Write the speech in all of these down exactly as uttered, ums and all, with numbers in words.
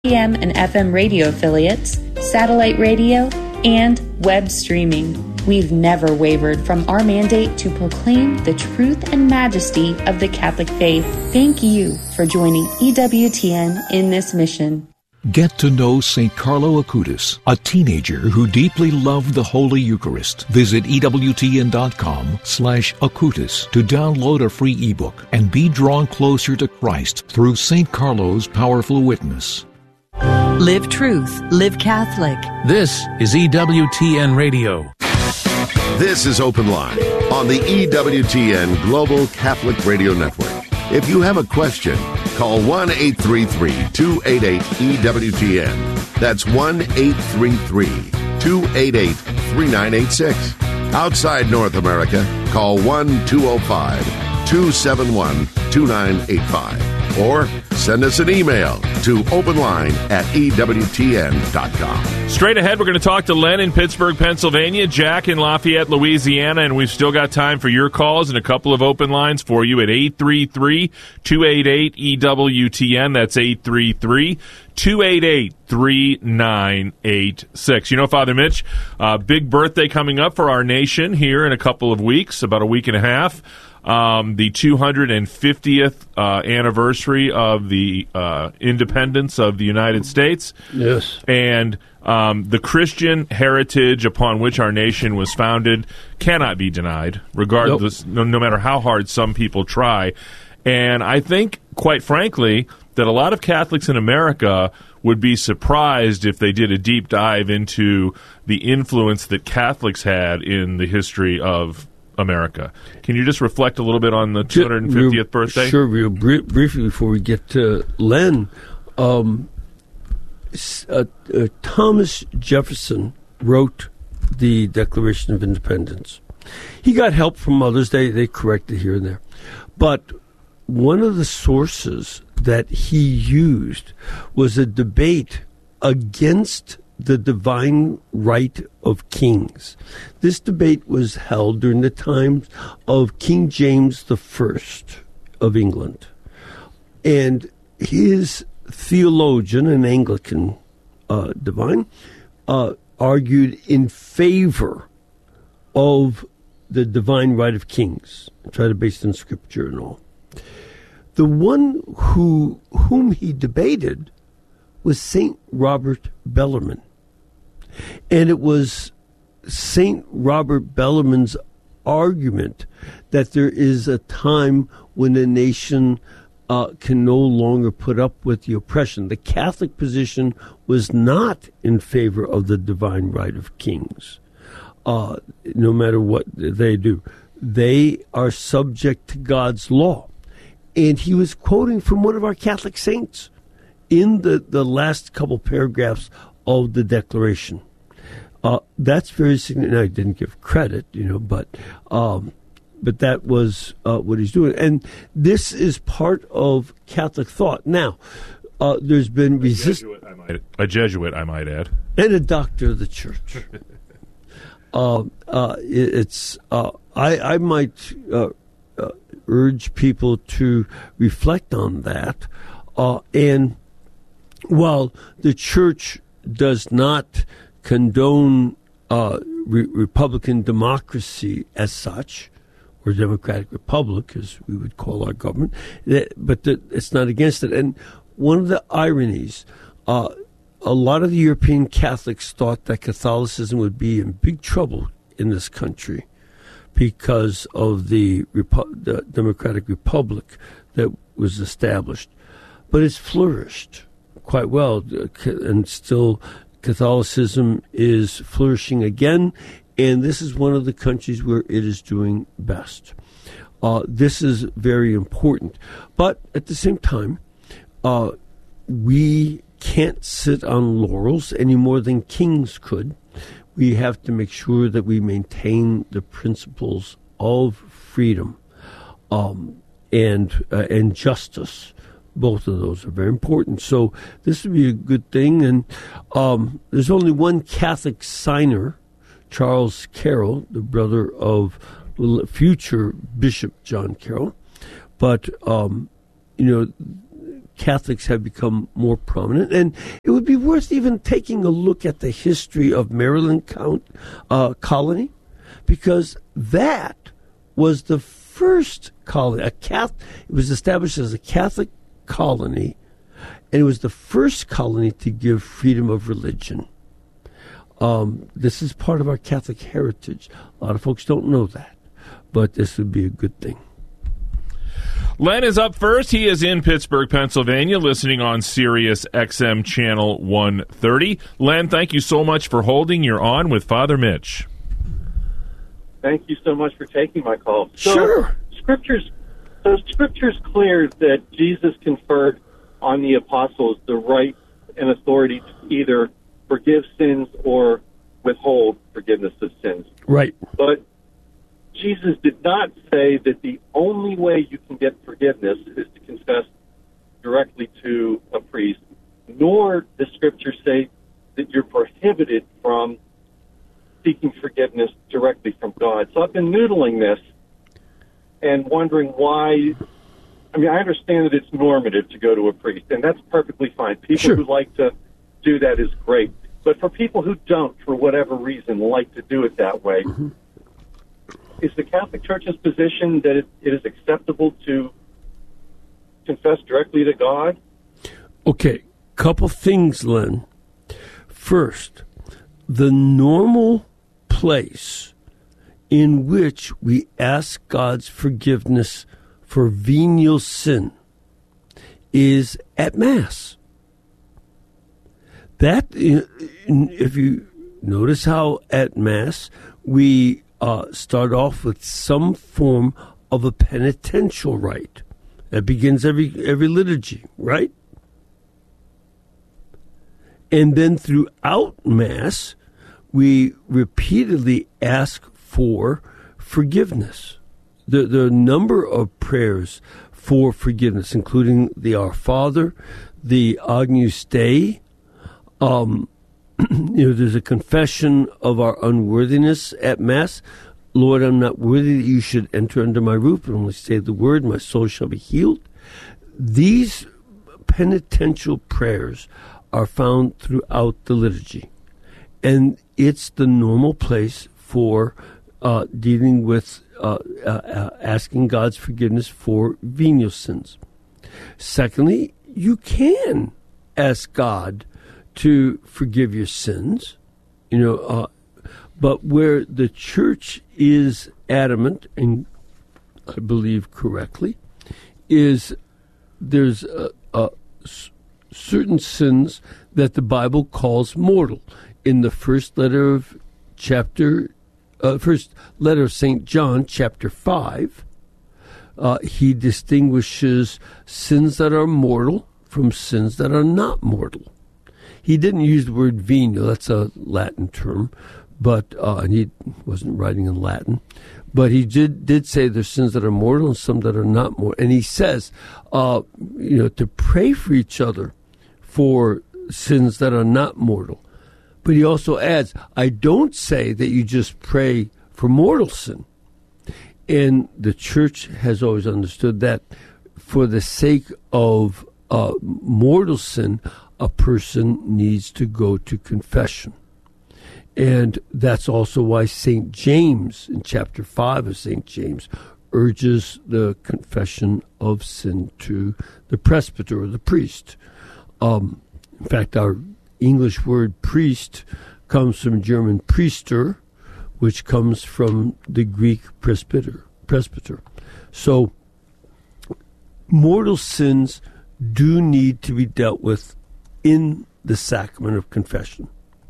A M and F M radio affiliates, satellite radio, and web streaming. We've never wavered from our mandate to proclaim the truth and majesty of the Catholic faith. Thank you for joining E W T N in this mission. Get to know Saint Carlo Acutis, a teenager who deeply loved the Holy Eucharist. Visit EWTN.com slash Acutis to download a free ebook and be drawn closer to Christ through Saint Carlo's powerful witness. Live truth, live Catholic. This is E W T N Radio. This is Open Line on the E W T N Global Catholic Radio Network. If you have a question, call one eight three three, two eight eight, E W T N. That's one eight three three, two eight eight, three nine eight six. Outside North America, call one two zero five, two seven one, two nine eight five. Or send us an email to openline at E W T N dot com. Straight ahead, we're going to talk to Len in Pittsburgh, Pennsylvania, Jack in Lafayette, Louisiana, and we've still got time for your calls and a couple of open lines for you at eight three three, two eight eight, E W T N. That's eight three three, two eight eight, three nine eight six. You know, Father Mitch, uh, big birthday coming up for our nation here in a couple of weeks, about a week and a half. Um, the two hundred fiftieth uh, anniversary of the uh, independence of the United States. Yes. And um, the Christian heritage upon which our nation was founded cannot be denied, regardless, nope. no, no matter how hard some people try. And I think, quite frankly, that a lot of Catholics in America would be surprised if they did a deep dive into the influence that Catholics had in the history of America. Can you just reflect a little bit on the two hundred fiftieth real, birthday? Sure, real br- briefly before we get to Len. Um, uh, uh, Thomas Jefferson wrote the Declaration of Independence. He got help from others. They, they corrected here and there. But one of the sources that he used was a debate against the divine right of kings. This debate was held during the times of King James the First of England. And his theologian, an Anglican uh, divine, uh, argued in favor of the divine right of kings, tried to base it on scripture and all. The one who whom he debated was Saint Robert Bellarmine. And it was Saint Robert Bellarmine's argument that there is a time when a nation uh, can no longer put up with the oppression. The Catholic position was not in favor of the divine right of kings, uh, no matter what they do. They are subject to God's law. And he was quoting from one of our Catholic saints in the, the last couple paragraphs of the Declaration. Uh, that's very significant. I didn't give credit, you know, but um, but that was uh, what he's doing. And this is part of Catholic thought. Now, uh, there's been resistance. A Jesuit, I might add. And a doctor of the church. uh, uh, it, it's uh, I, I might uh, uh, urge people to reflect on that. Uh, and while the church does not condone uh, re- Republican democracy as such, or democratic republic, as we would call our government, that, but the, it's not against it. And one of the ironies, uh, a lot of the European Catholics thought that Catholicism would be in big trouble in this country because of the, Repu- the democratic republic that was established. But it's flourished quite well, and still Catholicism is flourishing again, and this is one of the countries where it is doing best. Uh, this is very important. But at the same time, uh, we can't sit on laurels any more than kings could. We have to make sure that we maintain the principles of freedom um, and uh, and justice. Both of those are very important. So this would be a good thing. And um, there's only one Catholic signer, Charles Carroll, the brother of future Bishop John Carroll. But, um, you know, Catholics have become more prominent. And it would be worth even taking a look at the history of Maryland count, uh, colony, because that was the first colony. A Catholic, it was established as a Catholic colony, and it was the first colony to give freedom of religion. Um, this is part of our Catholic heritage. A lot of folks don't know that, but this would be a good thing. Len is up first. He is in Pittsburgh, Pennsylvania, listening on Sirius X M Channel one thirty. Len, thank you so much for holding. You're on with Father Mitch. Thank you so much for taking my call. So, sure. Scripture's, so Scripture's clear that Jesus conferred on the apostles the right and authority to either forgive sins or withhold forgiveness of sins. Right. But Jesus did not say that the only way you can get forgiveness is to confess directly to a priest, nor does Scripture say that you're prohibited from seeking forgiveness directly from God. So I've been noodling this and wondering why. I mean, I understand that it's normative to go to a priest, and that's perfectly fine. People Sure. who like to do that is great. But for people who don't, for whatever reason, like to do it that way, mm-hmm. is the Catholic Church's position that it, it is acceptable to confess directly to God? Okay, couple things, Len. First, the normal place in which we ask God's forgiveness for venial sin is at Mass. That, if you notice how at Mass we uh, start off with some form of a penitential rite. That begins every every liturgy, right? And then throughout Mass, we repeatedly ask for forgiveness. The, the number of prayers for forgiveness, including the Our Father, the Agnus Dei. Um, you know, there's a confession of our unworthiness at Mass. Lord, I'm not worthy that you should enter under my roof, but only say the word, my soul shall be healed. These penitential prayers are found throughout the liturgy. And it's the normal place for uh, dealing with uh, uh, uh, asking God's forgiveness for venial sins. Secondly, you can ask God to forgive your sins, you know, uh, but where the Church is adamant, and I believe correctly, is there's a, a s- certain sins that the Bible calls mortal. In the first letter of chapter, uh, first letter of Saint John, chapter five, uh, he distinguishes sins that are mortal from sins that are not mortal. He didn't use the word venial; that's a Latin term, but uh, and he wasn't writing in Latin. But he did did say there's sins that are mortal and some that are not mortal. And he says, uh, you know, to pray for each other for sins that are not mortal. But he also adds, I don't say that you just pray for mortal sin. And the Church has always understood that for the sake of uh, mortal sin, a person needs to go to confession. And that's also why Saint James, in chapter five of Saint James, urges the confession of sin to the presbyter or the priest. Um, in fact, our English word priest comes from German priester, which comes from the Greek presbyter. presbyter. So mortal sins do need to be dealt with in the sacrament of confession.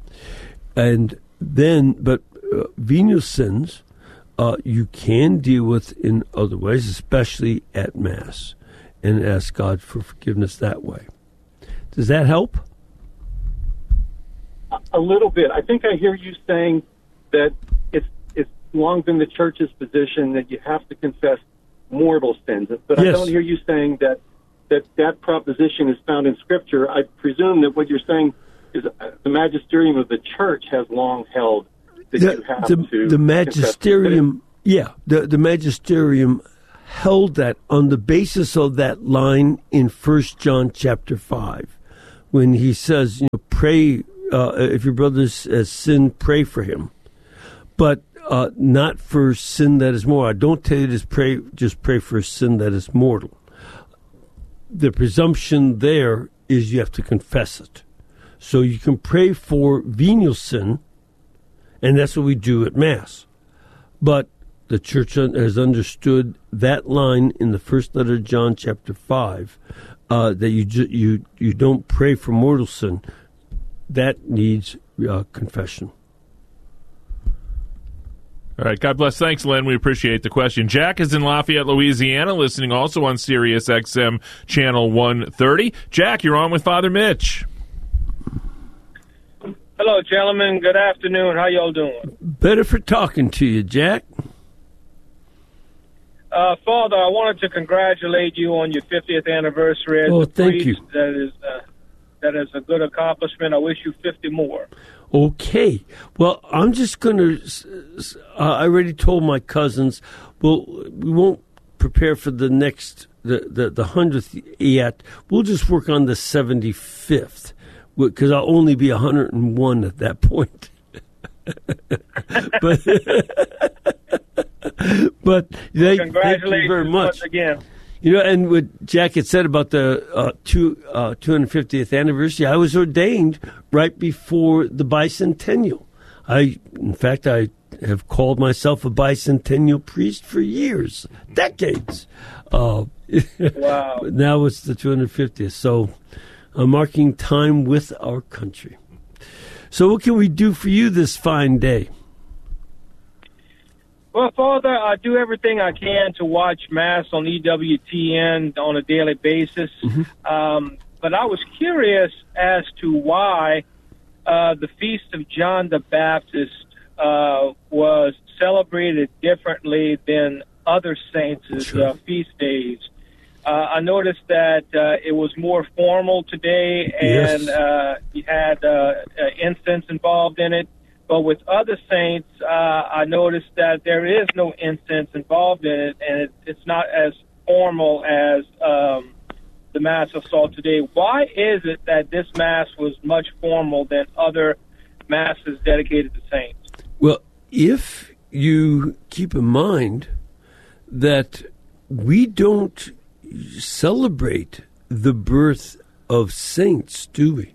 And then, but uh, venial sins uh, you can deal with in other ways, especially at Mass, and ask God for forgiveness that way. Does that help? A little bit. I think I hear you saying that it's it's long been the Church's position that you have to confess mortal sins, but yes. I don't hear you saying that that that proposition is found in Scripture. I presume that what you're saying is the magisterium of the Church has long held that the, you have the, to the magisterium. Yeah, the the magisterium held that on the basis of that line in First John chapter five, when he says, you know, pray, uh, if your brother has sinned, pray for him. But uh, not for sin that is mortal. I don't tell you to pray, just pray for a sin that is mortal. The presumption there is you have to confess it. So you can pray for venial sin, and that's what we do at Mass. But the church has understood that line in the first letter of John, chapter five, uh, that you ju- you you don't pray for mortal sin. That needs uh, confession. All right. God bless. Thanks, Len. We appreciate the question. Jack is in Lafayette, Louisiana, listening also on Sirius X M Channel one thirty. Jack, you're on with Father Mitch. Hello, gentlemen. Good afternoon. How y'all doing? Better for talking to you, Jack. Uh, Father, I wanted to congratulate you on your fiftieth anniversary as oh, a thank priest. you. That is, uh, that is a good accomplishment. I wish you fifty more. Okay. Well, I'm just going to, uh, I already told my cousins, well, we won't prepare for the next, the, the, the hundredth yet. We'll just work on the seventy-fifth, because I'll only be one hundred one at that point. but but well, they, thank you very much. Once again. You know, and what Jack had said about the uh, two, uh, two hundred fiftieth anniversary, I was ordained right before the bicentennial. I, in fact, I have called myself a bicentennial priest for years, decades. Uh, wow. Now it's the two hundred fiftieth. So I'm marking time with our country. So what can we do for you this fine day? Well, Father, I do everything I can to watch Mass on E W T N on a daily basis. Mm-hmm. Um, but I was curious as to why uh, the Feast of John the Baptist uh, was celebrated differently than other saints' sure. uh, feast days. Uh, I noticed that uh, it was more formal today, and yes. uh, you had uh, uh, incense involved in it. But with other saints, uh, I noticed that there is no incense involved in it, and it, it's not as formal as um, the Mass I saw today. Why is it that this Mass was much formal than other Masses dedicated to saints? Well, if you keep in mind that we don't celebrate the birth of saints, do we?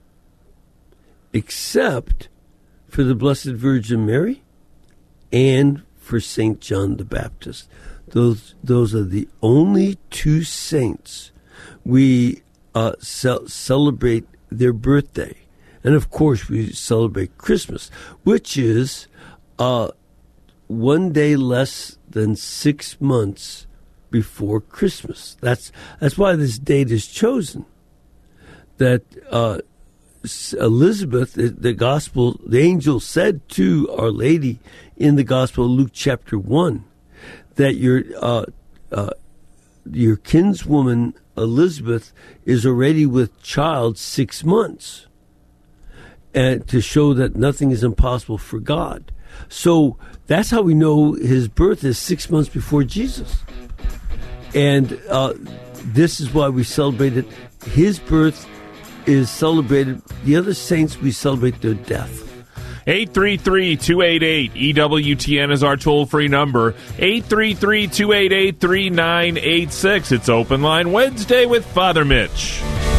Except for the Blessed Virgin Mary and for Saint John the Baptist. Those those are the only two saints we uh, ce- celebrate their birthday. And, of course, we celebrate Christmas, which is uh, one day less than six months before Christmas. That's that's why this date is chosen. That uh, Elizabeth, the, the gospel, the angel said to Our Lady in the Gospel of Luke chapter one, that your uh, uh, your kinswoman Elizabeth is already with child six months, and to show that nothing is impossible for God. So that's how we know his birth is six months before Jesus. And uh, this is why we celebrate it. His birth is celebrated. The other saints, we celebrate their death. eight three three, two eight eight, E W T N is our toll-free number. eight three three, two eight eight, three nine eight six. It's Open Line Wednesday with Father Mitch.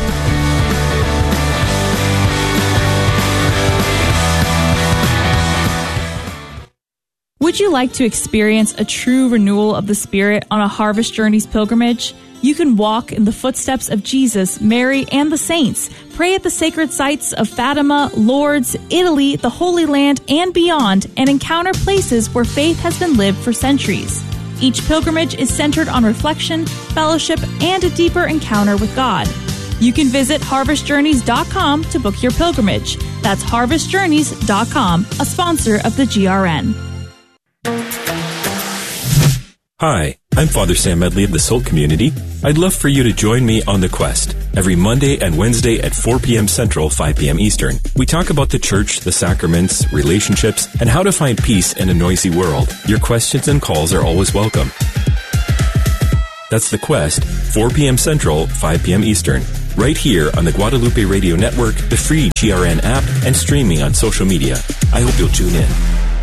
Would you like to experience a true renewal of the Spirit on a Harvest Journeys pilgrimage? You can walk in the footsteps of Jesus, Mary, and the saints, pray at the sacred sites of Fatima, Lourdes, Italy, the Holy Land, and beyond, and encounter places where faith has been lived for centuries. Each pilgrimage is centered on reflection, fellowship, and a deeper encounter with God. You can visit harvest journeys dot com to book your pilgrimage. That's harvest journeys dot com, a sponsor of the G R N. Hi, I'm Father Sam Medley of the Soul Community. I'd love for you to join me on The Quest every Monday and Wednesday at four p.m. Central, five p.m. Eastern. We talk about the church, the sacraments, relationships, and how to find peace in a noisy world. Your questions and calls are always welcome. That's The Quest, four p.m. Central, five p.m. Eastern. Right here on the Guadalupe Radio Network, the free G R N app, and streaming on social media. I hope you'll tune in.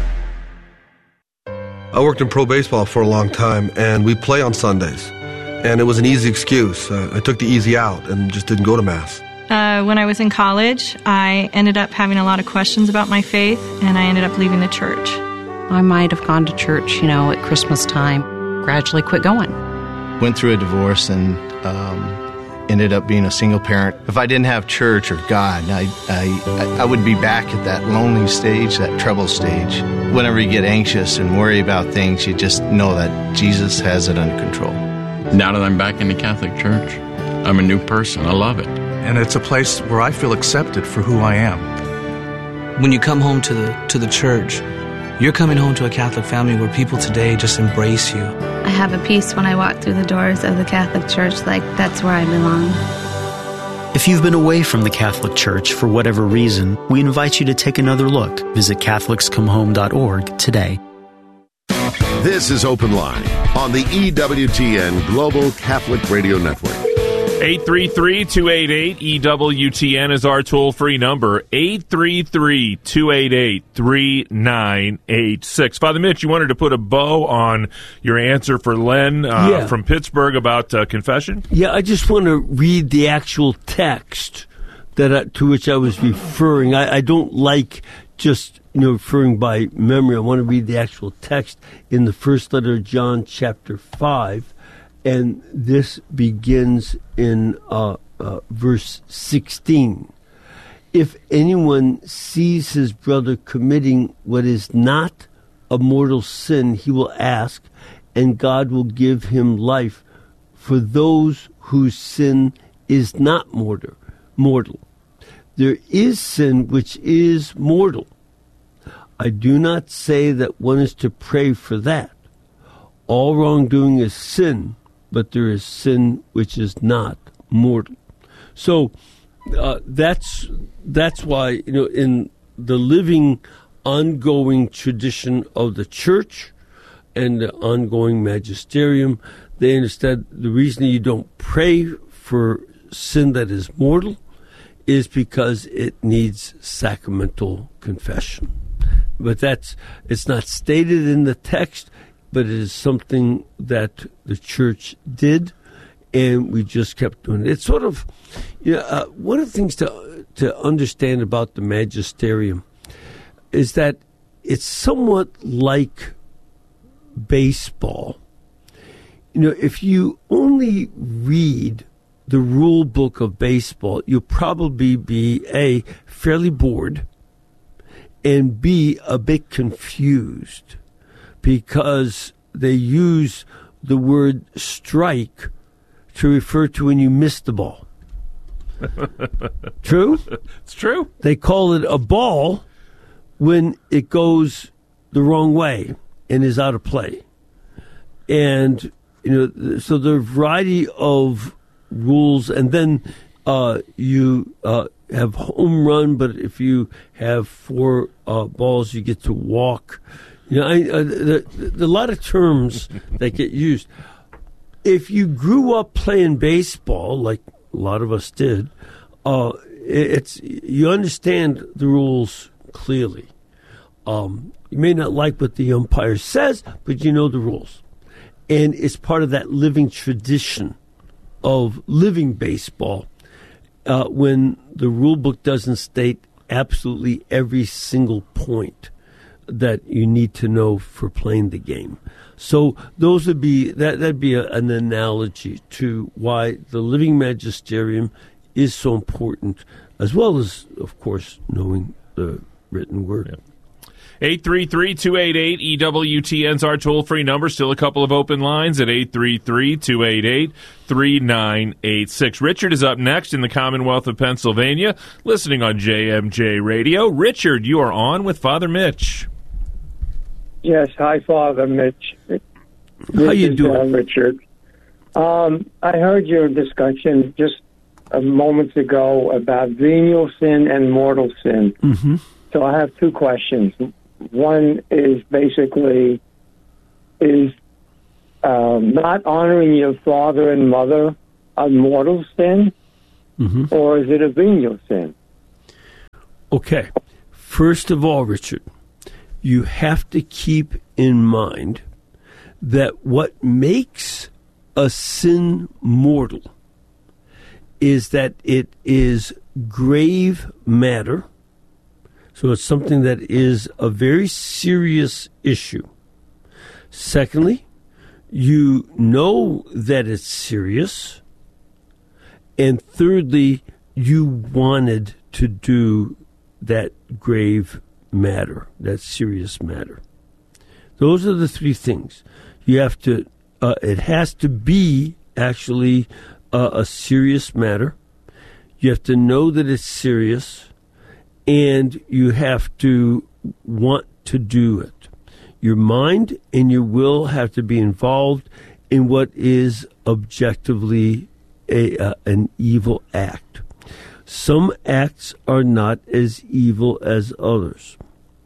I worked in pro baseball for a long time, and we play on Sundays. And it was an easy excuse. Uh, I took the easy out and just didn't go to Mass. Uh, when I was in college, I ended up having a lot of questions about my faith, and I ended up leaving the church. I might have gone to church, you know, at Christmas time, gradually quit going. Went through a divorce and um, ended up being a single parent. If I didn't have church or God, I, I, I would be back at that lonely stage, that trouble stage. Whenever you get anxious and worry about things, you just know that Jesus has it under control. Now that I'm back in the Catholic Church, I'm a new person. I love it. And it's a place where I feel accepted for who I am. When you come home to the to the church, you're coming home to a Catholic family where people today just embrace you. I have a peace when I walk through the doors of the Catholic Church, like that's where I belong. If you've been away from the Catholic Church for whatever reason, we invite you to take another look. Visit Catholics Come Home dot org today. This is Open Line on the E W T N Global Catholic Radio Network. eight three three, two eight eight, E W T N is our toll-free number, eight three three, two eight eight, three nine eight six. Father Mitch, you wanted to put a bow on your answer for Len uh, Yeah. from Pittsburgh about uh, confession? Yeah, I just want to read the actual text that I, to which I was referring. I, I don't like just you know referring by memory. I want to read the actual text in the first letter of John, chapter five, and this begins in uh, uh, verse sixteen. If anyone sees his brother committing what is not a mortal sin, he will ask, and God will give him life for those whose sin is not mortal. Mortal. There is sin which is mortal. I do not say that one is to pray for that. All wrongdoing is sin, but there is sin which is not mortal. So uh, that's that's why you know in the living, ongoing tradition of the church and the ongoing magisterium, they understand the reason you don't pray for sin that is mortal is because it needs sacramental confession. But that's it's not stated in the text, but it is something that the church did, and we just kept doing it. It's sort of, you know, uh, one of the things to to understand about the magisterium is that it's somewhat like baseball. You know, if you only read the rule book of baseball, you'll probably be A, fairly bored, and B, a bit confused, because they use the word strike to refer to when you miss the ball. True? It's true. They call it a ball when it goes the wrong way and is out of play. And, you know, so there are a variety of rules, and then uh, you uh, have home run, but if you have four uh, balls, you get to walk. You know, I, uh, the, the, a lot of terms that get used. If you grew up playing baseball, like a lot of us did, uh, it, it's you understand the rules clearly. Um, you may not like what the umpire says, but you know the rules. And it's part of that living tradition of living baseball uh, when the rule book doesn't state absolutely every single point that you need to know for playing the game. So those would be that that'd be a, an analogy to why the living magisterium is so important, as well as, of course, knowing the written word. Yeah. eight three three, two eight eight, E W T N's our toll-free number. Still a couple of open lines at eight three three, two eight eight, three nine eight six. Richard is up next in the Commonwealth of Pennsylvania, listening on J M J Radio. Richard, you are on with Father Mitch. Yes, hi, Father Mitch. How you is, doing? Uh, Richard. Um, I heard your discussion just uh, moments ago about venial sin and mortal sin. Mm-hmm. So I have two questions. One is basically, is um, not honoring your father and mother a mortal sin, Mm-hmm. or is it a venial sin? Okay. First of all, Richard, you have to keep in mind that what makes a sin mortal is that it is grave matter. So it's something that is a very serious issue. Secondly, you know that it's serious. And thirdly, you wanted to do that grave matter, that serious matter. Those are the three things. You have to, uh, it has to be actually uh, a serious matter. You have to know that it's serious, and you have to want to do it. Your mind and your will have to be involved in what is objectively A, uh, an evil act. Some acts are not as evil as others.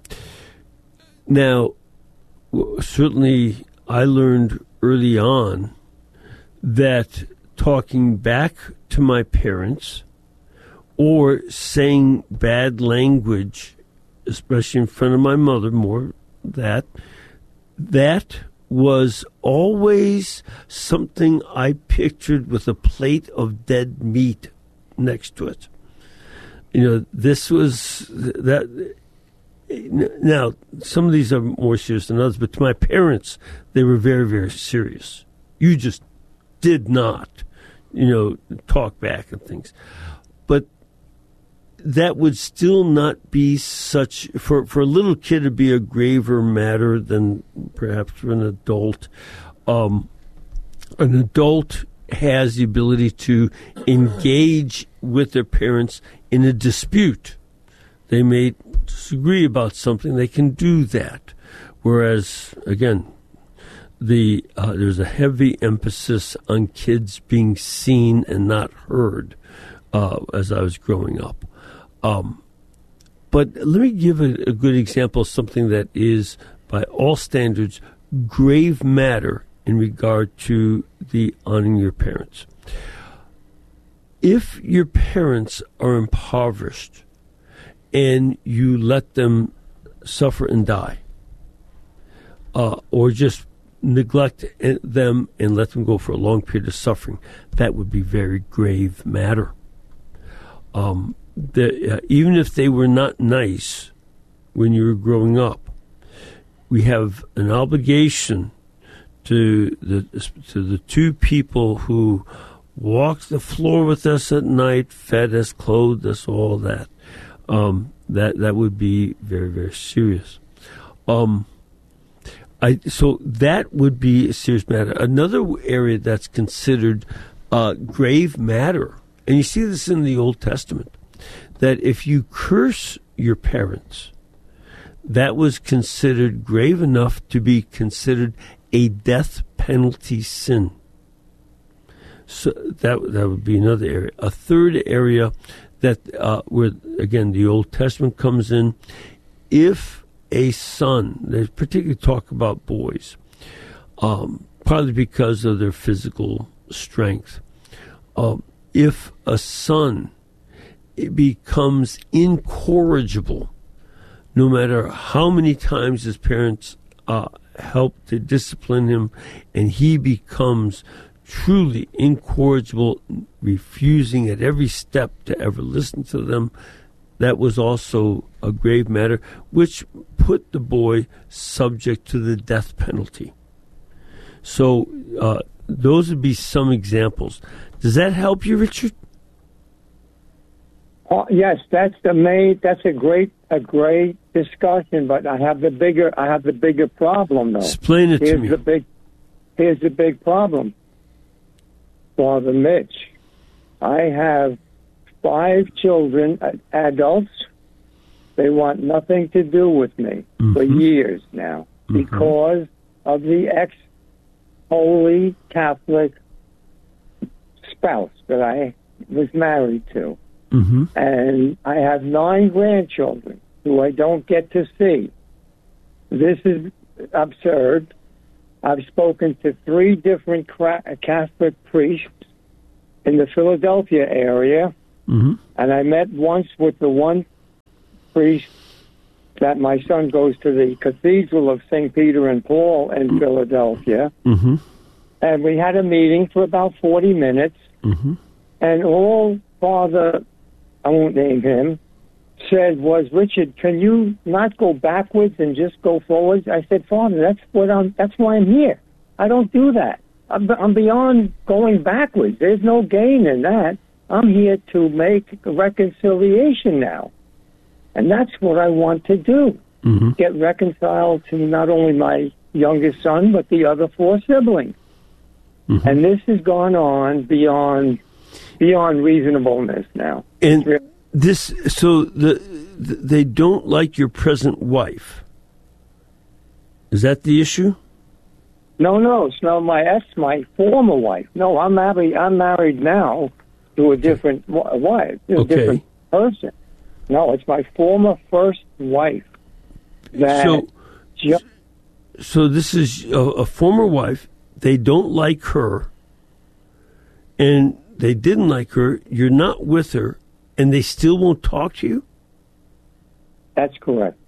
Now, certainly I learned early on that talking back to my parents or saying bad language, especially in front of my mother, more that, that was always something I pictured with a plate of dead meat next to it. You know, this was that. Now, some of these are more serious than others, but to my parents, they were very, very serious. You just did not, you know, talk back and things. But that would still not be such, for, for a little kid, it'd be a graver matter than perhaps for an adult. Um, an adult has the ability to engage with their parents in a dispute. They may disagree about something, they can do that. Whereas, again, the uh, there's a heavy emphasis on kids being seen and not heard uh, as I was growing up. Um, but let me give a, a good example of something that is, by all standards, grave matter in regard to the honoring your parents. If your parents are impoverished and you let them suffer and die, uh, or just neglect them and let them go for a long period of suffering, that would be very grave matter. Um, the, uh, even if they were not nice when you were growing up, we have an obligation to the to the two people who walked the floor with us at night, fed us, clothed us, all that. Um, that that would be very, very serious. Um, I so that would be a serious matter. Another area that's considered uh, grave matter, and you see this in the Old Testament, that if you curse your parents, that was considered grave enough to be considered a death penalty sin. So that that would be another area. A third area that uh, where again the Old Testament comes in, if a son, they particularly talk about boys, um, partly because of their physical strength. Um, if a son it becomes incorrigible, no matter how many times his parents uh, help to discipline him, and he becomes truly incorrigible, refusing at every step to ever listen to them, that was also a grave matter, which put the boy subject to the death penalty. So uh, those would be some examples. Does that help you, Richard? Uh, yes, that's the main. That's a great, a great discussion. But I have the bigger, I have the bigger problem, though. Explain it here's to me. The big, here's the big problem, Father Mitch. I have five children, uh, adults. They want nothing to do with me mm-hmm. for years now mm-hmm. because of the ex-holy Catholic spouse that I was married to. Mm-hmm. And I have nine grandchildren who I don't get to see. This is absurd. I've spoken to three different Catholic priests in the Philadelphia area, mm-hmm. and I met once with the one priest that my son goes to the Cathedral of Saint Peter and Paul in mm-hmm. Philadelphia, mm-hmm. and we had a meeting for about forty minutes, mm-hmm. and all Father, I won't name him, said was, Richard, can you not go backwards and just go forwards? I said, Father, that's what I'm. That's why I'm here. I don't do that. I'm, I'm beyond going backwards. There's no gain in that. I'm here to make a reconciliation now, and that's what I want to do. Mm-hmm. Get reconciled to not only my youngest son but the other four siblings. Mm-hmm. And this has gone on beyond beyond reasonableness now. And this, so the, the they don't like your present wife. Is that the issue? No, no, it's not my ex, my former wife. No, I'm married. I'm married now to a different wife, a okay. different person. No, it's my former first wife. That so, ju- so this is a, a former wife. They don't like her, and they didn't like her. You're not with her, and they still won't talk to you? That's correct.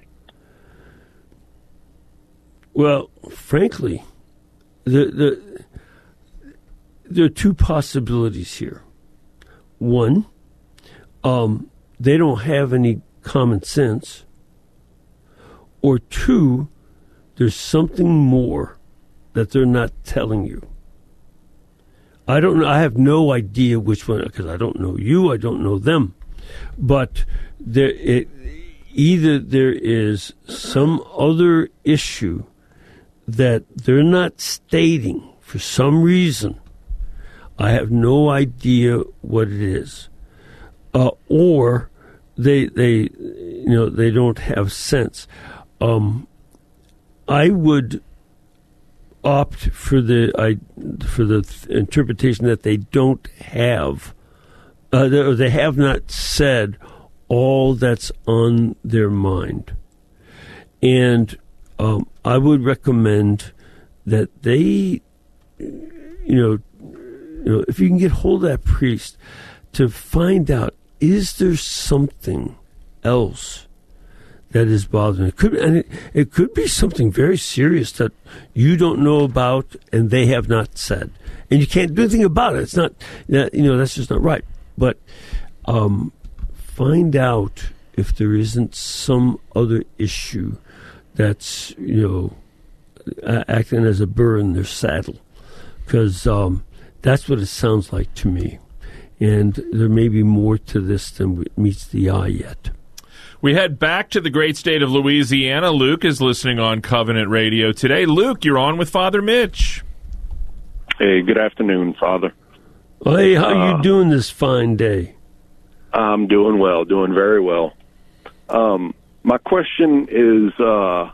Well, frankly, the, the, there are two possibilities here. One, um, they don't have any common sense. Or two, there's something more that they're not telling you. I don't know. I have no idea which one, because I don't know you. I don't know them. But there, it, either there is some other issue that they're not stating for some reason. I have no idea what it is, uh, or they they you know they don't have sense. Um, I would opt for the I, for the th- interpretation that they don't have, uh, they, they have not said all that's on their mind, and um, I would recommend that they, you know, you know, if you can get hold of that priest to find out, is there something else that is bothering? It could, and it, it could be something very serious that you don't know about and they have not said, and you can't do anything about it. It's not, you know, that's just not right. But um, find out if there isn't some other issue that's, you know, acting as a burr in their saddle, because um, that's what it sounds like to me. And there may be more to this than meets the eye yet. We head back to the great state of Louisiana. Luke is listening on Covenant Radio today. Luke, you're on with Father Mitch. Hey, good afternoon, Father. Well, hey, how uh, you doing this fine day? I'm doing well, doing very well. Um, my question is, uh,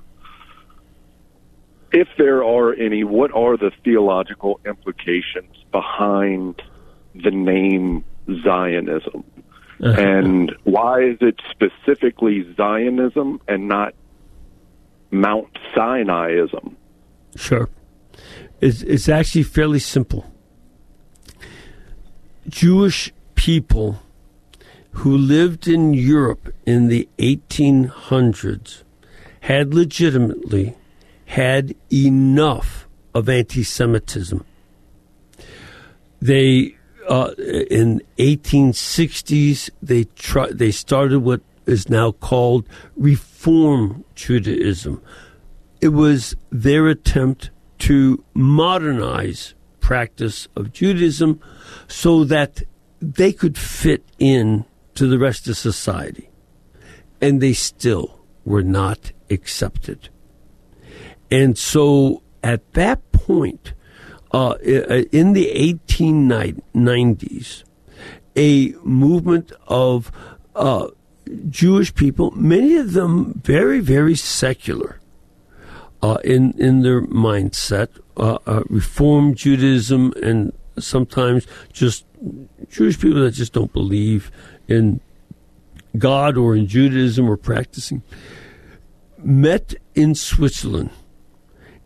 if there are any, what are the theological implications behind the name Zionism? Uh-huh. And why is it specifically Zionism and not Mount Sinaiism? Sure. It's, it's actually fairly simple. Jewish people who lived in Europe in the eighteen hundreds had legitimately had enough of anti-Semitism. They, uh, in eighteen sixties, they try, they started what is now called Reform Judaism. It was their attempt to modernize practice of Judaism so that they could fit in to the rest of society. And they still were not accepted. And so at that point, uh, in the eighteen nineties, a movement of uh, Jewish people, many of them very, very secular uh, in, in their mindset, uh, uh, Reform Judaism, and sometimes just Jewish people that just don't believe in God or in Judaism or practicing, met in Switzerland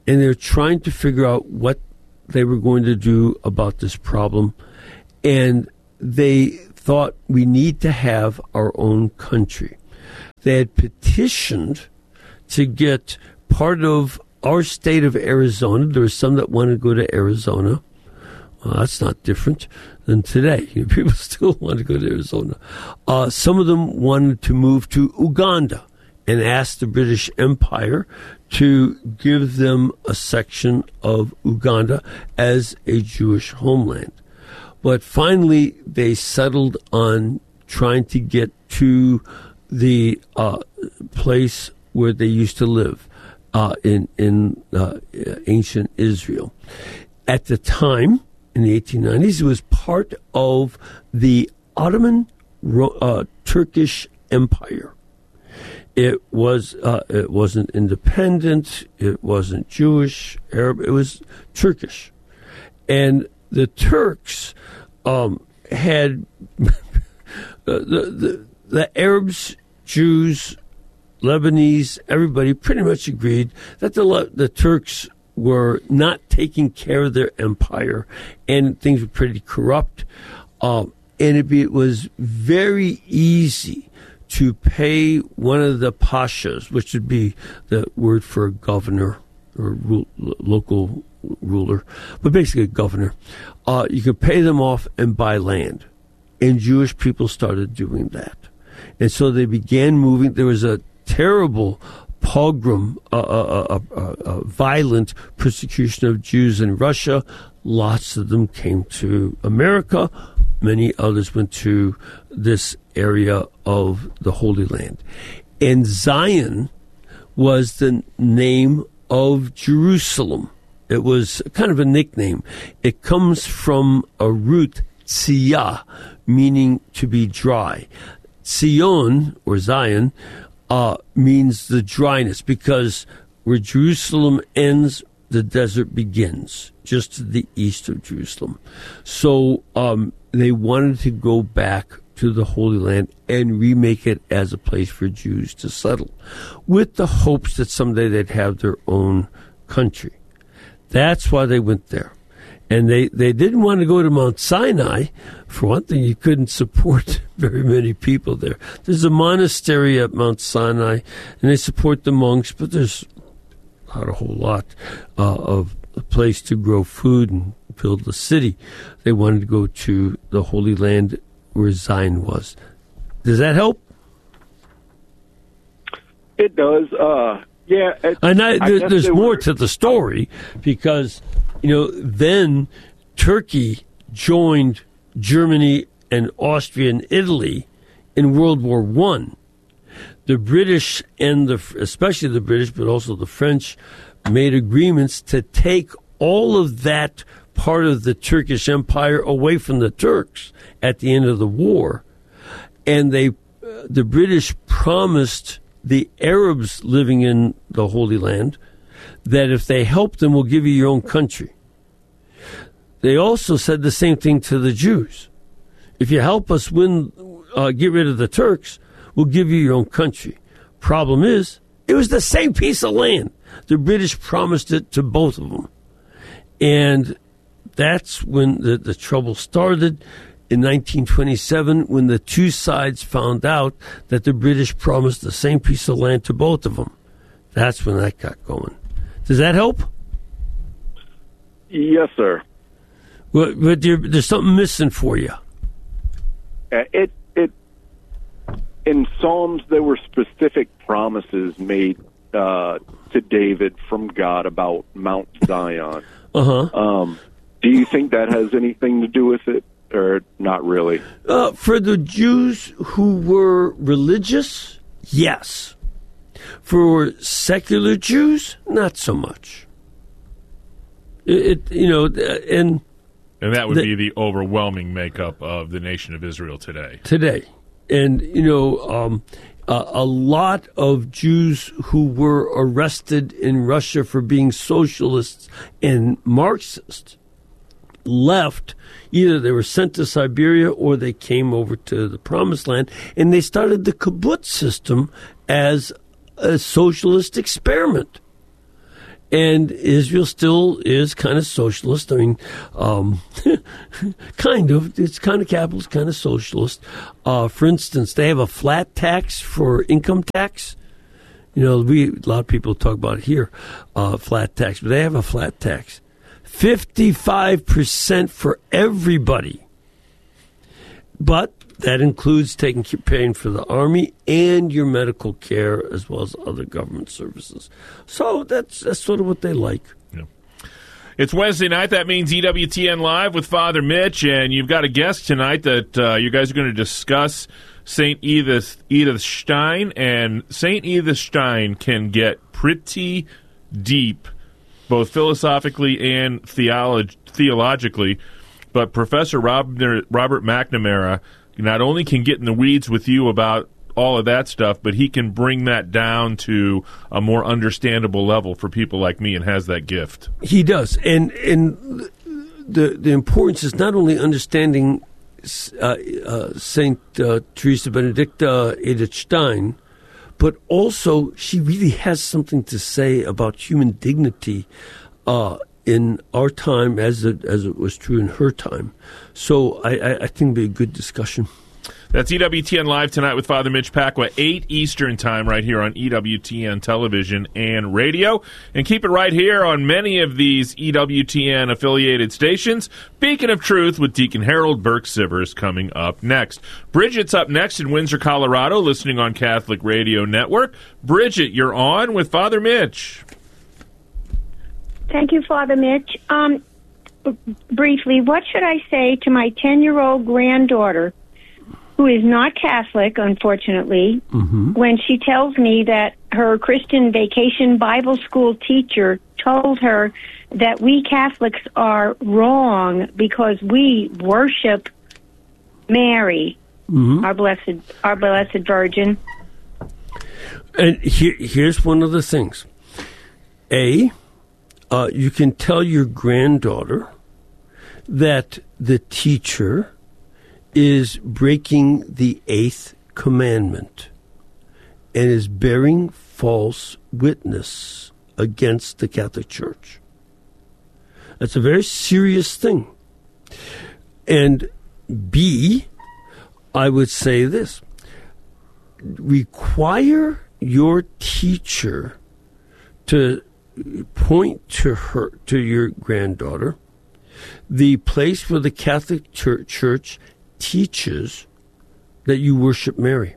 and they're trying to figure out what they were going to do about this problem. And they thought, we need to have our own country. They had petitioned to get part of our state of Arizona. There were some that wanted to go to Arizona. Well, that's not different than today. You know, people still want to go to Arizona. Uh, some of them wanted to move to Uganda and asked the British Empire to give them a section of Uganda as a Jewish homeland. But finally, they settled on trying to get to the uh, place where they used to live uh, in, in uh, ancient Israel. At the time, in the eighteen nineties, it was part of the Ottoman uh, Turkish Empire. It was uh, it wasn't independent. It wasn't Jewish, Arab. It was Turkish, and the Turks um, had the, the the Arabs, Jews, Lebanese, everybody pretty much agreed that the the Turks were not taking care of their empire, and things were pretty corrupt. Um, and it, it was very easy to pay one of the pashas, which would be the word for governor or ru- local ruler, but basically a governor. Uh, you could pay them off and buy land. And Jewish people started doing that. And so they began moving. There was a terrible pogrom, a uh, uh, uh, uh, violent persecution of Jews in Russia. Lots of them came to America. Many others went to this area of the Holy Land. And Zion was the name of Jerusalem. It was kind of a nickname. It comes from a root, tziyah, meaning to be dry. Zion, or Zion, Uh, means the dryness, because where Jerusalem ends, the desert begins, just to the east of Jerusalem. So um, they wanted to go back to the Holy Land and remake it as a place for Jews to settle, with the hopes that someday they'd have their own country. That's why they went there. And they, they didn't want to go to Mount Sinai. For one thing, you couldn't support very many people there. There's a monastery at Mount Sinai, and they support the monks, but there's not a whole lot uh, of a place to grow food and build the city. They wanted to go to the Holy Land where Zion was. Does that help? It does. Uh, yeah. It, and I, there, I there's more were... to the story, because you know, then Turkey joined Germany and Austria and Italy in World War One. The British and the, especially the British, but also the French, made agreements to take all of that part of the Turkish Empire away from the Turks at the end of the war. And they, uh, the British promised the Arabs living in the Holy Land that if they help them, we'll give you your own country. They also said the same thing to the Jews. If you help us win, uh, get rid of the Turks, we'll give you your own country. Problem is, it was the same piece of land. The British promised it to both of them. And that's when the, the trouble started in nineteen twenty-seven, when the two sides found out that the British promised the same piece of land to both of them. That's when that got going. Does that help? Yes, sir. But, but there, there's something missing for you. Uh, it it in Psalms there were specific promises made uh, to David from God about Mount Zion. Uh-huh. Um, do you think that has anything to do with it, or not really? Uh, for the Jews who were religious, yes. For secular Jews, not so much. It, it you know, and and that would the, be the overwhelming makeup of the nation of Israel today. Today, and you know, um, uh, a lot of Jews who were arrested in Russia for being socialists and Marxists left. Either they were sent to Siberia or they came over to the Promised Land, and they started the kibbutz system as a socialist experiment. And Israel still is kind of socialist. I mean, um, kind of. It's kind of capitalist, kind of socialist. Uh, for instance, they have a flat tax for income tax. You know, we a lot of people talk about it here, uh, flat tax, but they have a flat tax. fifty-five percent for everybody. But that includes taking paying for the Army and your medical care as well as other government services. So that's that's sort of what they like. Yeah. It's Wednesday night. That means E W T N Live with Father Mitch, and you've got a guest tonight that uh, you guys are going to discuss Saint Edith Edith Stein, and Saint Edith Stein can get pretty deep, both philosophically and theolog- theologically. But Professor Robert, Robert McNamara not only can get in the weeds with you about all of that stuff, but he can bring that down to a more understandable level for people like me, and has that gift. He does. And and the the importance is not only understanding uh, uh, Saint uh, Teresa Benedicta Edith Stein, but also she really has something to say about human dignity uh, in our time as it, as it was true in her time. So I, I, I think it'll be a good discussion. That's E W T N Live tonight with Father Mitch Pacwa, eight Eastern Time, right here on E W T N Television and Radio. And keep it right here on many of these E W T N affiliated stations. Beacon of Truth with Deacon Harold Burke Sivers coming up next. Bridget's up next in Windsor, Colorado, listening on Catholic Radio Network. Bridget, you're on with Father Mitch. Thank you, Father Mitch. Um, briefly, what should I say to my ten-year-old granddaughter, who is not Catholic, unfortunately, mm-hmm. when she tells me that her Christian Vacation Bible School teacher told her that we Catholics are wrong because we worship Mary, mm-hmm. our blessed, our blessed Virgin? And here, here's one of the things. A, uh, you can tell your granddaughter that the teacher is breaking the eighth commandment and is bearing false witness against the Catholic Church. That's a very serious thing. And B, I would say this. Require your teacher to point to her, to your granddaughter, the place where the Catholic Church, Church teaches that you worship Mary.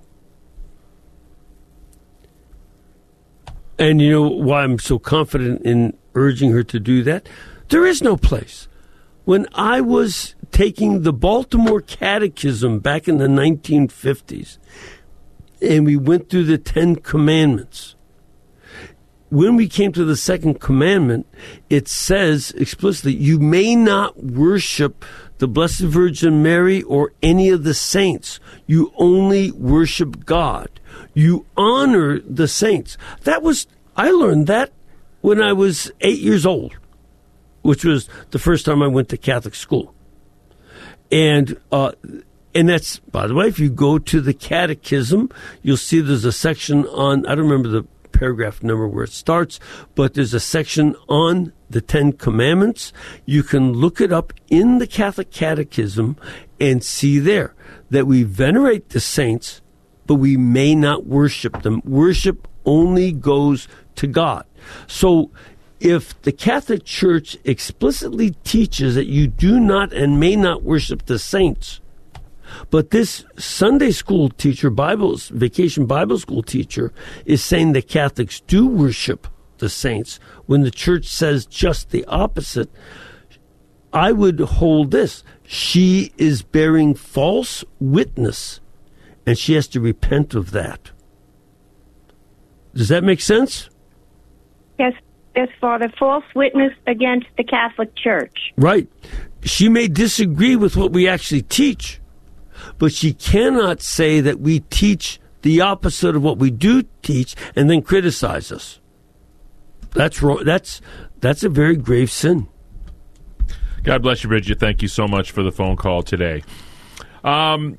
And you know why I'm so confident in urging her to do that? There is no place. When I was taking the Baltimore Catechism back in the nineteen fifties, and we went through the Ten Commandments, when we came to the second commandment, it says explicitly, you may not worship the Blessed Virgin Mary or any of the saints. You only worship God. You honor the saints. That was, I learned that when I was eight years old, which was the first time I went to Catholic school. And, uh, and that's, by the way, if you go to the Catechism, you'll see there's a section on, I don't remember the paragraph number where it starts, but there's a section on the Ten Commandments. You can look it up in the Catholic Catechism and see there that we venerate the saints, but we may not worship them. Worship only goes to God. So if the Catholic Church explicitly teaches that you do not and may not worship the saints, but this Sunday school teacher, Bible, Vacation Bible School teacher, is saying that Catholics do worship the saints when the Church says just the opposite, I would hold this. She is bearing false witness, and she has to repent of that. Does that make sense? Yes, yes, Father. False witness against the Catholic Church. Right. She may disagree with what we actually teach, but she cannot say that we teach the opposite of what we do teach and then criticize us. That's wrong. That's that's a very grave sin. God bless you, Bridget. Thank you so much for the phone call today. Um,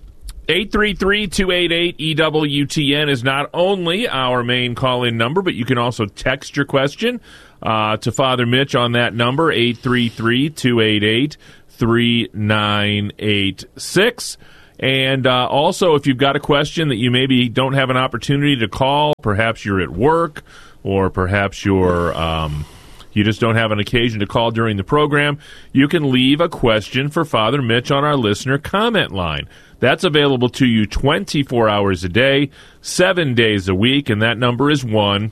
eight three three, two eight eight, E W T N is not only our main call-in number, but you can also text your question uh, to Father Mitch on that number, eight three three, two eight eight, three nine eight six. And uh, also, if you've got a question that you maybe don't have an opportunity to call, perhaps you're at work, or perhaps you're um, you just don't have an occasion to call during the program, you can leave a question for Father Mitch on our listener comment line. That's available to you twenty-four hours a day, seven days a week, and that number is one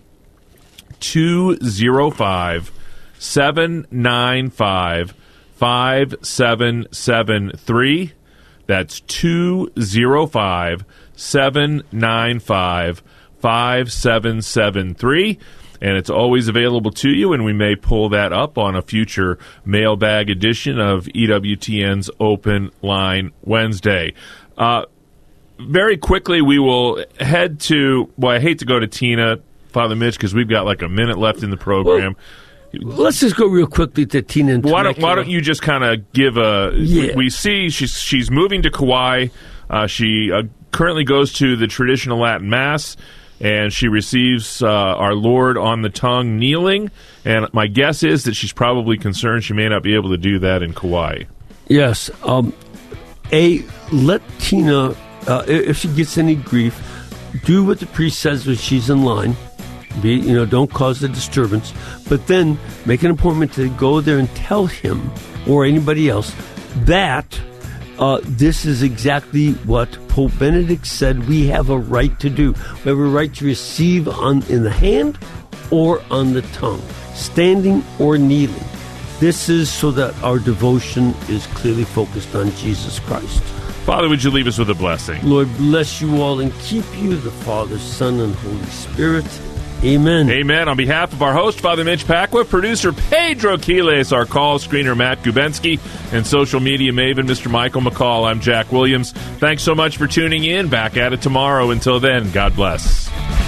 two zero five, seven nine five, five seven seven three. That's two zero five, seven nine five, five seven seven three. And it's always available to you, and we may pull that up on a future mailbag edition of E W T N's Open Line Wednesday. Uh, very quickly, we will head to, well, I hate to go to Tina, Father Mitch, because we've got like a minute left in the program. Well, let's just go real quickly to Tina and why don't, why don't you just kind of give a... Yeah. We, we see she's, she's moving to Kauai. Uh, she uh, currently goes to the traditional Latin Mass, and she receives uh, our Lord on the tongue kneeling. And my guess is that she's probably concerned she may not be able to do that in Kauai. Yes. Um, A, let Tina, uh, if she gets any grief, do what the priest says when she's in line. Be, you know, don't cause the disturbance. But then make an appointment to go there and tell him or anybody else that uh, this is exactly what Pope Benedict said we have a right to do. We have a right to receive on in the hand or on the tongue, standing or kneeling. This is so that our devotion is clearly focused on Jesus Christ. Father, would you leave us with a blessing? Lord, bless you all and keep you, the Father, Son, and Holy Spirit. Amen. Amen. On behalf of our host, Father Mitch Pacwa, producer Pedro Quiles, our call screener Matt Gubensky, and social media maven Mister Michael McCall, I'm Jack Williams. Thanks so much for tuning in. Back at it tomorrow. Until then, God bless.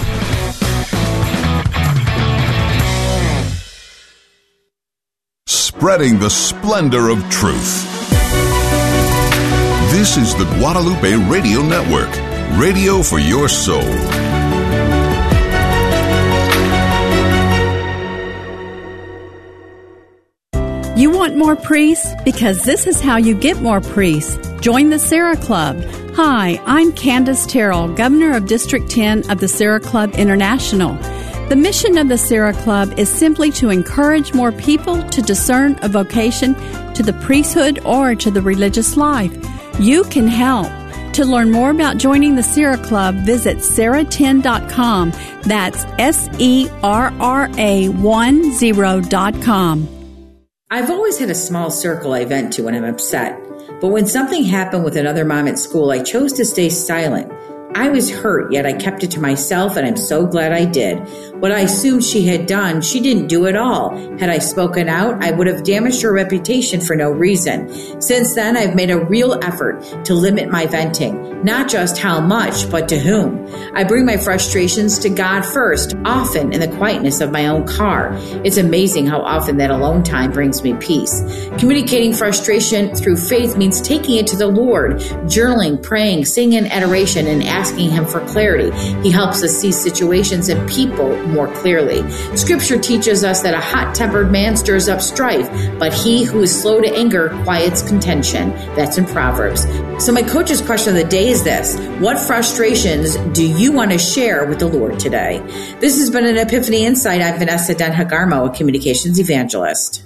Spreading the splendor of truth. This is the Guadalupe Radio Network, radio for your soul. You want more priests? Because this is how you get more priests. Join the Sarah Club. Hi, I'm Candace Terrell, Governor of District ten of the Sarah Club International. The mission of the Sarah Club is simply to encourage more people to discern a vocation to the priesthood or to the religious life. You can help. To learn more about joining the Sarah Club, visit sarah ten dot com. That's S E R R A ten dot com. I've always had a small circle I vent to when I'm upset, but when something happened with another mom at school, I chose to stay silent. I was hurt, yet I kept it to myself, and I'm so glad I did. What I assumed she had done, she didn't do at all. Had I spoken out, I would have damaged her reputation for no reason. Since then, I've made a real effort to limit my venting, not just how much, but to whom. I bring my frustrations to God first, often in the quietness of my own car. It's amazing how often that alone time brings me peace. Communicating frustration through faith means taking it to the Lord, journaling, praying, singing adoration, and asking asking him for clarity. He helps us see situations and people more clearly. Scripture teaches us that a hot-tempered man stirs up strife, but he who is slow to anger quiets contention. That's in Proverbs. So my coach's question of the day is this: what frustrations do you want to share with the Lord today? This has been an Epiphany Insight. I'm Vanessa Den-Hagarmo, a communications evangelist.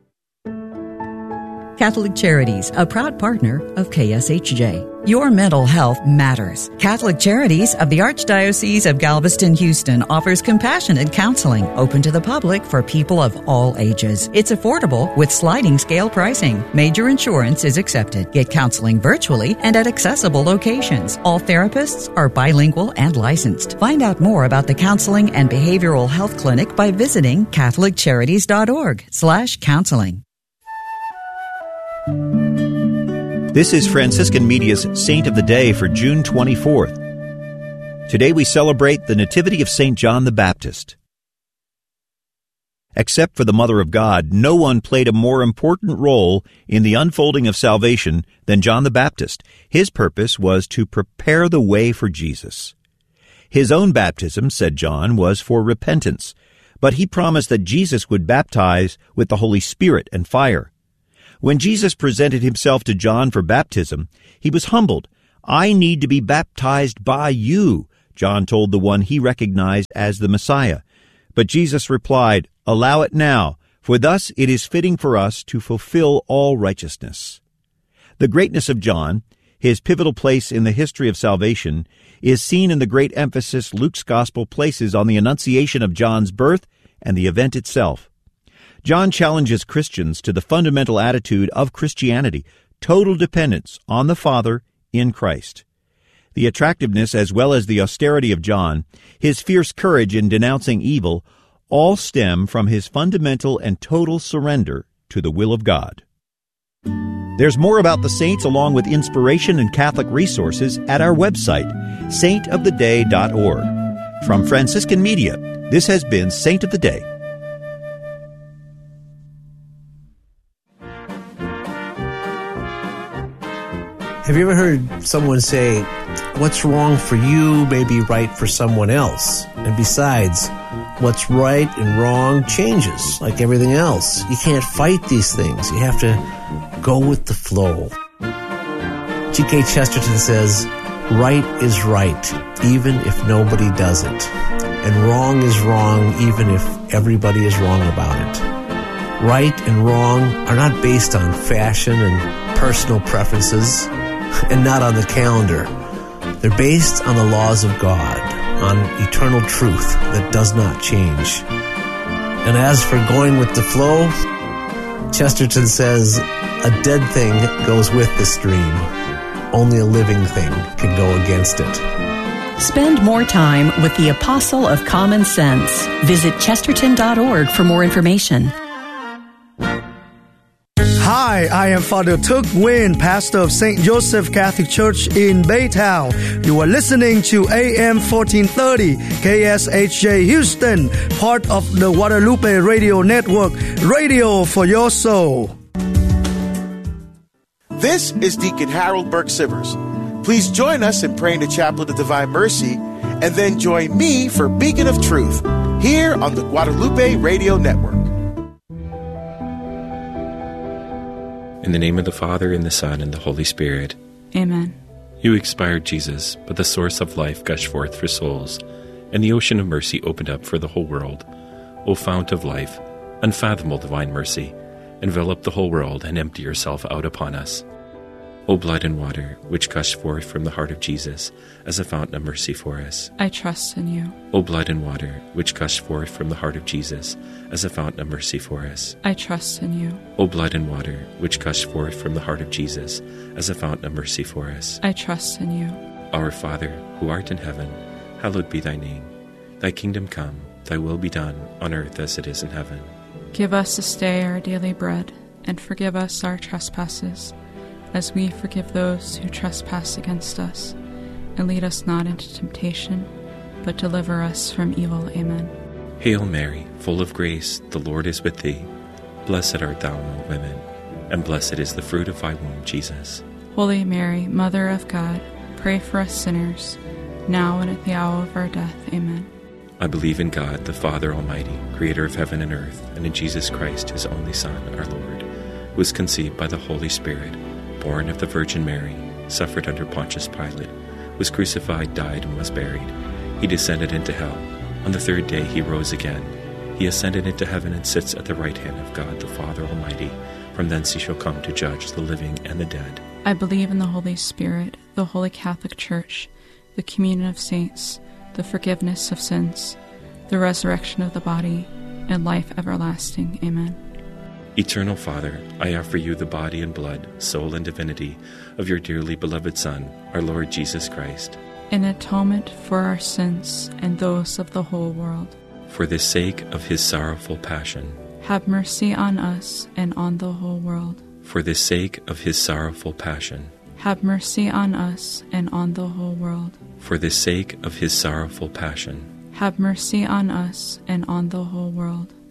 Catholic Charities, a proud partner of K S H J. Your mental health matters. Catholic Charities of the Archdiocese of Galveston, Houston offers compassionate counseling open to the public for people of all ages. It's affordable with sliding scale pricing. Major insurance is accepted. Get counseling virtually and at accessible locations. All therapists are bilingual and licensed. Find out more about the Counseling and Behavioral Health Clinic by visiting catholiccharities.org slash counseling. This is Franciscan Media's Saint of the Day for June twenty-fourth. Today we celebrate the Nativity of Saint John the Baptist. Except for the Mother of God, no one played a more important role in the unfolding of salvation than John the Baptist. His purpose was to prepare the way for Jesus. His own baptism, said John, was for repentance, but he promised that Jesus would baptize with the Holy Spirit and fire. When Jesus presented himself to John for baptism, he was humbled. "I need to be baptized by you," John told the one he recognized as the Messiah. But Jesus replied, "Allow it now, for thus it is fitting for us to fulfill all righteousness." The greatness of John, his pivotal place in the history of salvation, is seen in the great emphasis Luke's gospel places on the annunciation of John's birth and the event itself. John challenges Christians to the fundamental attitude of Christianity, total dependence on the Father in Christ. The attractiveness as well as the austerity of John, his fierce courage in denouncing evil, all stem from his fundamental and total surrender to the will of God. There's more about the saints along with inspiration and Catholic resources at our website, saint of the day dot org. From Franciscan Media, this has been Saint of the Day. Have you ever heard someone say, what's wrong for you may be right for someone else? And besides, what's right and wrong changes, like everything else. You can't fight these things. You have to go with the flow. G K Chesterton says, right is right, even if nobody does it. And wrong is wrong, even if everybody is wrong about it. Right and wrong are not based on fashion and personal preferences, and not on the calendar. They're based on the laws of God, on eternal truth that does not change. And as for going with the flow, Chesterton says, a dead thing goes with the stream. Only a living thing can go against it. Spend more time with the Apostle of Common Sense. Visit chesterton dot org for more information. Hi, I am Father Tuk Nguyen, pastor of Saint Joseph Catholic Church in Baytown. You are listening to A M fourteen thirty, K S H J Houston, part of the Guadalupe Radio Network, radio for your soul. This is Deacon Harold Burke Sivers. Please join us in praying the Chaplet of Divine Mercy, and then join me for Beacon of Truth, here on the Guadalupe Radio Network. In the name of the Father, and the Son, and the Holy Spirit. Amen. You expired, Jesus, but the source of life gushed forth for souls, and the ocean of mercy opened up for the whole world. O fount of life, unfathomable divine mercy, envelop the whole world and empty yourself out upon us. O blood and water, which gushed forth from the heart of Jesus as a fountain of mercy for us. I trust in you. O blood and water, which gushed forth from the heart of Jesus as a fountain of mercy for us. I trust in you. O blood and water, which gushed forth from the heart of Jesus as a fountain of mercy for us. I trust in you. Our Father, who art in heaven, hallowed be thy name. Thy kingdom come, thy will be done, on earth as it is in heaven. Give us this day our daily bread, and forgive us our trespasses, as we forgive those who trespass against us. And lead us not into temptation, but deliver us from evil. Amen. Hail Mary, full of grace, the Lord is with thee. Blessed art thou among women, and blessed is the fruit of thy womb, Jesus. Holy Mary, Mother of God, pray for us sinners, now and at the hour of our death. Amen. I believe in God, the Father Almighty, creator of heaven and earth, and in Jesus Christ, his only Son, our Lord, who was conceived by the Holy Spirit, born of the Virgin Mary, suffered under Pontius Pilate, was crucified, died, and was buried. He descended into hell. On the third day he rose again. He ascended into heaven and sits at the right hand of God the Father Almighty. From thence he shall come to judge the living and the dead. I believe in the Holy Spirit, the Holy Catholic Church, the communion of saints, the forgiveness of sins, the resurrection of the body, and life everlasting. Amen. Eternal Father, I offer you the body and blood, soul and divinity of your dearly beloved Son, our Lord Jesus Christ, in atonement for our sins and those of the whole world. For the sake of his sorrowful passion, have mercy on us and on the whole world. For the sake of his sorrowful passion, have mercy on us and on the whole world. For the sake of his sorrowful passion, have mercy on us and on the whole world.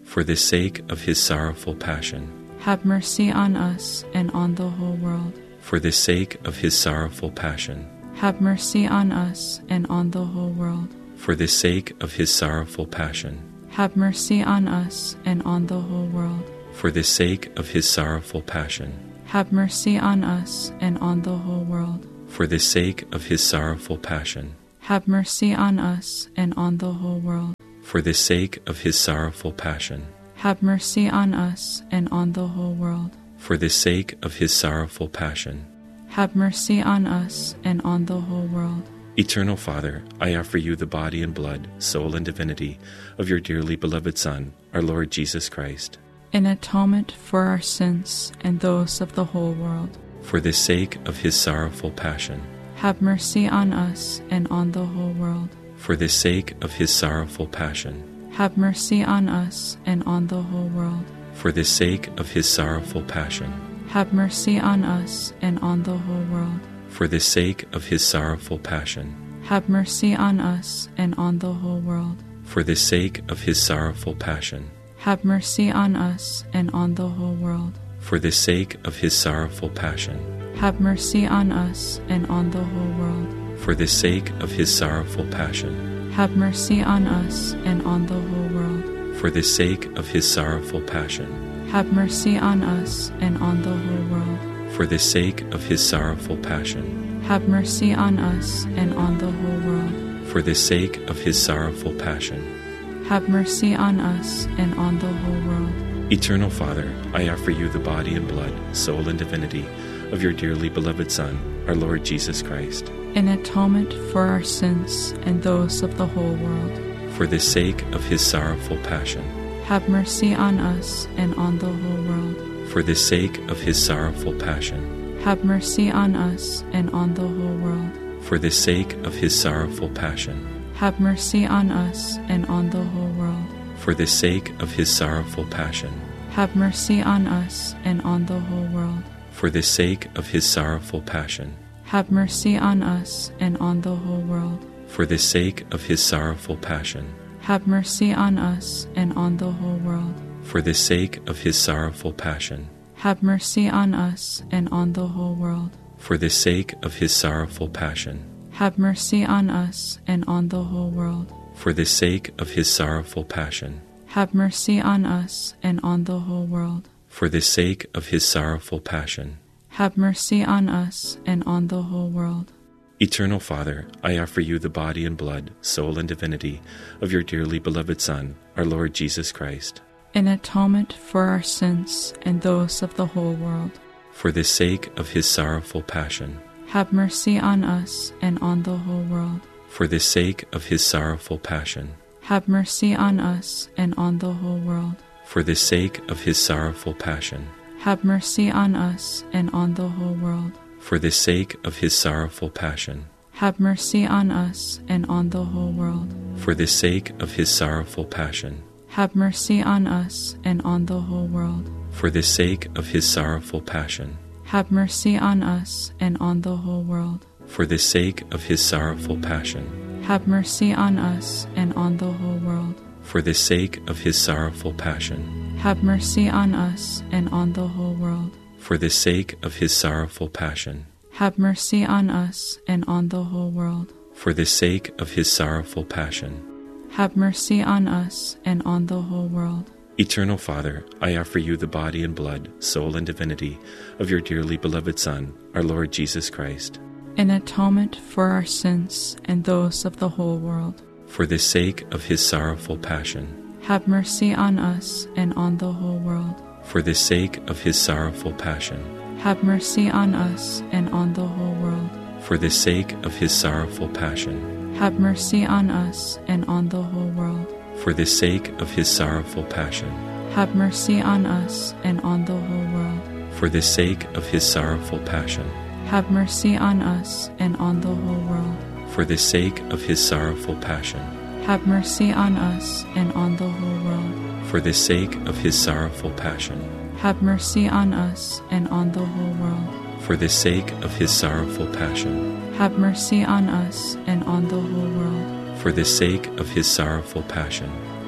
For the sake of his sorrowful passion. Have mercy on us and on the whole world. For the sake of his sorrowful passion. Have mercy on us and on the whole world. For the sake of his sorrowful passion. Have mercy on us and on the whole world. For the sake of his sorrowful passion. Have mercy on us and on the whole world. For the sake of his sorrowful passion. Have mercy on us and on the whole world. For the sake of his sorrowful passion. Have mercy on us and on the whole world. For the sake of his sorrowful passion. Have mercy on us and on the whole world. Eternal Father, I offer you the body and blood, soul and divinity of your dearly beloved Son, our Lord Jesus Christ. In atonement for our sins and those of the whole world. For the sake of his sorrowful passion. Have mercy on us and on the whole world. For the sake of his sorrowful passion. Have mercy on us and on the whole world. For the sake of his sorrowful passion. Have mercy on us and on the whole world. For the sake of his sorrowful passion. Have mercy on us and on the whole world. For the sake of his sorrowful passion. Have mercy on us and on the whole world. For the sake of his sorrowful passion. Have mercy on us and on the whole world. For the sake of his sorrowful passion. Have mercy on us and on the whole world. For the sake of his sorrowful passion. Have mercy on us and on the whole world. For the sake of his sorrowful passion. Have mercy on us and on the whole world. For the sake of his sorrowful passion. Have mercy on us and on the whole world. Eternal Father, I offer you the body and blood, soul and divinity of your dearly beloved Son, our Lord Jesus Christ. In atonement for our sins and those of the whole world. For the sake of his sorrowful passion. Have mercy on us and on the whole world. For the sake of his sorrowful passion. Have mercy on us and on the whole world. For the sake of his sorrowful passion. Have mercy on us and on the whole world. For the sake of his sorrowful passion. Have mercy on us and on the whole world. For the sake of his sorrowful passion. Have mercy on us and on the whole world. For the sake of his sorrowful passion. Have mercy on us and on the whole world. For the sake of his sorrowful passion. Have mercy on us and on the whole world. For the sake of his sorrowful passion. Have mercy on us and on the whole world. For the sake of his sorrowful passion. Have mercy on us and on the whole world. For the sake of his sorrowful passion. Have mercy on us and on the whole world. Eternal Father, I offer you the body and blood, soul and divinity of your dearly beloved Son, our Lord Jesus Christ. In atonement for our sins and those of the whole world. For the sake of his sorrowful passion. Have mercy on us and on the whole world. For the sake of his sorrowful passion. Have mercy on us and on the whole world. For the sake of his sorrowful passion. Have mercy on us and on the whole world. For the sake of his sorrowful passion. Have mercy on us and on the whole world. For the sake of his sorrowful passion. Have mercy on us and on the whole world. For the sake of his sorrowful passion. Have mercy on us and on the whole world. For the sake of his sorrowful passion. Have mercy on us and on the whole world. For the sake of his sorrowful passion. Have mercy on us and on the whole world. For the sake of his sorrowful passion. Have mercy on us and on the whole world. For the sake of his sorrowful passion. Have mercy on us and on the whole world. Eternal Father, I offer you the body and blood, soul and divinity of your dearly beloved Son, our Lord Jesus Christ. In atonement for our sins and those of the whole world. For the sake of his sorrowful passion. Have mercy on us and on the whole world. For the sake of his sorrowful passion. Have mercy on us and on the whole world. For the sake of his sorrowful passion. Have mercy on us and on the whole world. For the sake of his sorrowful passion. Have mercy on us and on the whole world. For the sake of his sorrowful passion. Have mercy on us and on the whole world. For the sake of his sorrowful passion. Have mercy on us and on the whole world. For the sake of his sorrowful passion. Have mercy on us and on the whole world. For the sake of his sorrowful passion. Have mercy on us and on the whole world. For the sake of his sorrowful passion.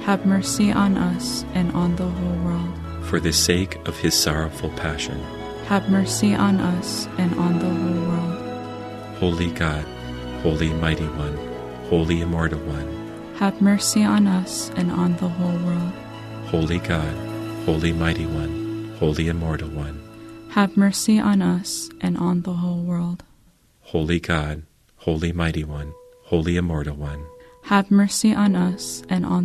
have mercy on us and on the whole world. For the sake of his sorrowful passion, have mercy on us and on the whole world. Holy God, Holy Mighty One, Holy Immortal One, have mercy on us and on the whole world. Holy God, Holy Mighty One, Holy Immortal One, have mercy on us and on the whole world. Holy God, Holy Mighty One, Holy Immortal One, have mercy on us and on